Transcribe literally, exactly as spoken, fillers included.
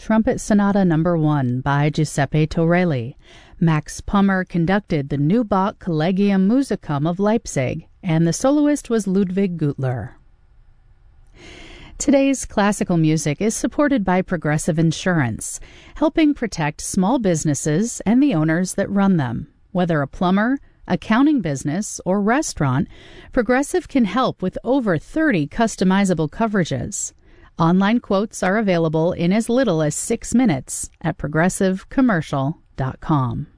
Trumpet Sonata Number one by Giuseppe Torelli. Max Pummer conducted the Neubach Collegium Musicum of Leipzig, and the soloist was Ludwig Gutler. Today's classical music is supported by Progressive Insurance, helping protect small businesses and the owners that run them. Whether a plumber, accounting business, or restaurant, Progressive can help with over thirty customizable coverages. Online quotes are available in as little as six minutes at progressive commercial dot com.